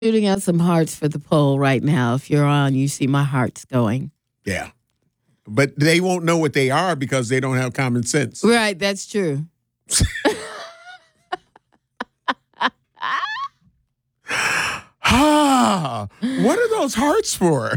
Shooting out some hearts for the poll right now. If you're on, you see my hearts going. Yeah. But they won't know what they are because they don't have common sense. Right, that's true. What are those hearts for?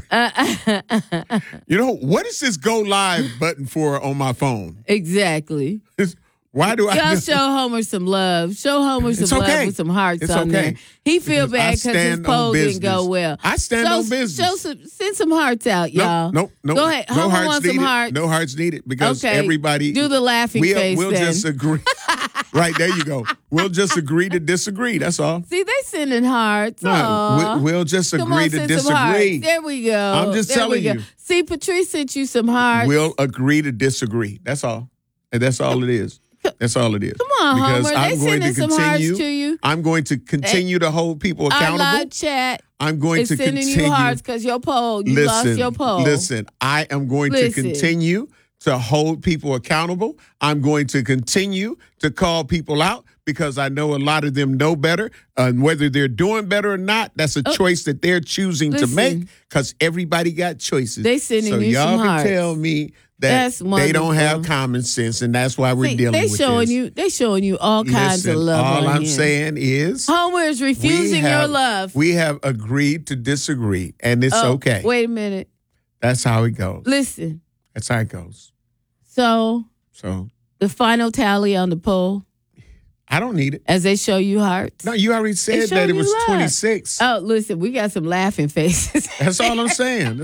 What is this go live button for on my phone? Exactly. Why do I? Y'all show Homer some love. Show Homer some love with some hearts on there. He feel bad because his poll didn't go well. I stand on business. Send some hearts out, y'all. No. Go ahead. No Homer hearts wants needed. some hearts. No hearts needed because everybody. Do the laughing face. We'll then. just agree. Right, there you go. We'll just agree to disagree. That's all. See, they sending hearts. No, we'll just agree to disagree. There we go. I'm just telling you. See, Patrice sent you some hearts. We'll agree to disagree. That's all. And that's all it is. That's all it is. Come on, because Homer. They sending some hearts to you. I'm going to continue to hold people accountable. Our live chat I'm going to sending continue. you hearts because your poll, you lost your poll. Listen, I am going to continue to hold people accountable. I'm going to continue to call people out because I know a lot of them know better. And whether they're doing better or not, that's a choice that they're choosing to make because everybody got choices. They sending you y'all some can hearts. tell me that they don't have common sense, and that's why we're dealing with this. They showing you all kinds of love. All I'm here. saying is Homer is refusing your love. We have agreed to disagree, and it's okay. Wait a minute. That's how it goes. Listen. That's how it goes. So the final tally on the poll. I don't need it. As they show you hearts. No, you already said that it was 26. Oh, listen, we got some laughing faces. That's all I'm saying.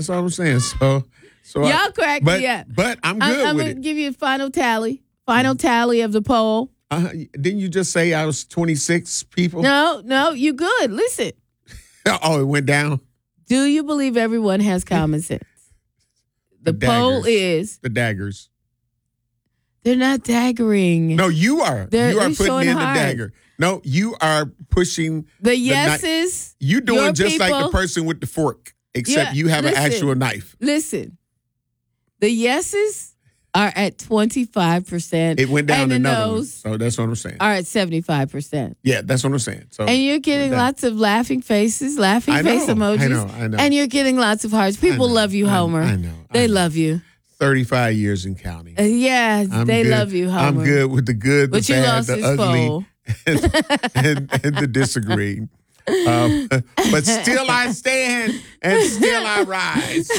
So y'all crack me up. But I'm good with it. I'm going to give you a final tally. Final tally of the poll. Didn't you just say I was 26 people? No, you good. Listen. Oh, it went down? Do you believe everyone has common sense? The poll is... The daggers. They're not daggering. No, you are. You are putting in the dagger. No, you are pushing the yeses. You doing just like the person with the fork, except you have an actual knife. Listen, the yeses are at 25%. It went down and to the another no's one. So that's what I'm saying. Are at 75%. Yeah, that's what I'm saying. So and you're getting lots of laughing faces, face emojis. I know. And you're getting lots of hearts. People love you, Homer. I know. They love you. 35 years in counting. They love you, Homer. I'm good with the good, the but bad, you lost the this ugly, poll. and the disagreeing. But still I stand and still I rise.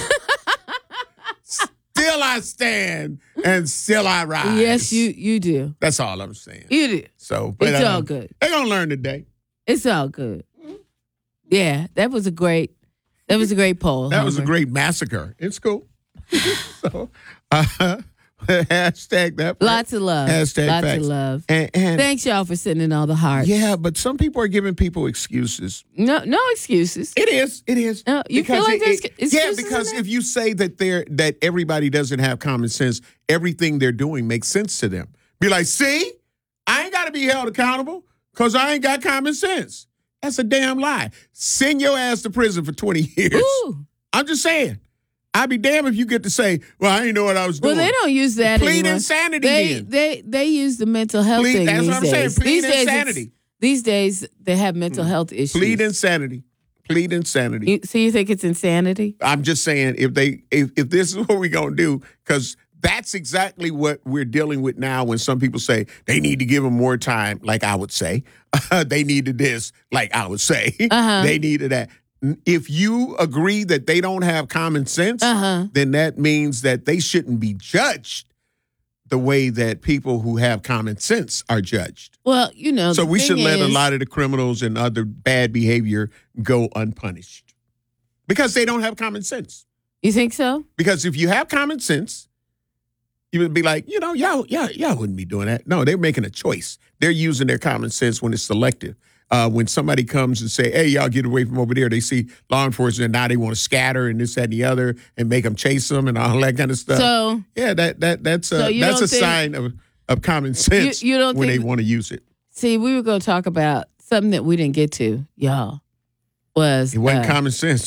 Still I stand and still I rise. Yes, you do. That's all I'm saying. You do. So, but it's all good. They're going to learn today. It's all good. Yeah, that was a great poll. That was a great massacre. It's cool. So, hashtag that. Lots of love. Hashtag lots facts. of love. And thanks y'all for sending all the hearts. Yeah, but some people are giving people excuses. No excuses. It is. No, you feel like there's excuses? Yeah, because if you say that everybody doesn't have common sense, everything they're doing makes sense to them. Be like, see, I ain't got to be held accountable because I ain't got common sense. That's a damn lie. Send your ass to prison for 20 years. Ooh. I'm just saying. I'd be damned if you get to say, well, I didn't know what I was doing. Well, they don't use that Plead anymore. Insanity They use the mental health thing that's these what I'm days. saying. Plead insanity. These days, they have mental health issues. Plead insanity. So you think it's insanity? I'm just saying, if this is what we're going to do, because that's exactly what we're dealing with now when some people say they need to give them more time, like I would say. They needed this, like I would say. They needed that. If you agree that they don't have common sense, then that means that they shouldn't be judged the way that people who have common sense are judged. Well, so we should let a lot of the criminals and other bad behavior go unpunished because they don't have common sense. You think so? Because if you have common sense, you would be like, y'all wouldn't be doing that. No, they're making a choice. They're using their common sense when it's selective. When somebody comes and say, hey, y'all get away from over there, they see law enforcement and now they want to scatter and this, that, and the other and make them chase them and all that kind of stuff. So, yeah, that's a sign of common sense you don't when think, they want to use it. See, we were going to talk about something that we didn't get to, y'all. It wasn't common sense.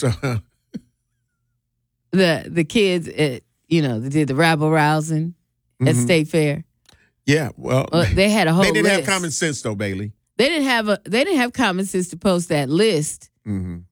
The kids, they did the rabble rousing at State Fair. Yeah, well, they had a whole They didn't list. have common sense, though, Bailey. They didn't have common sense to post that list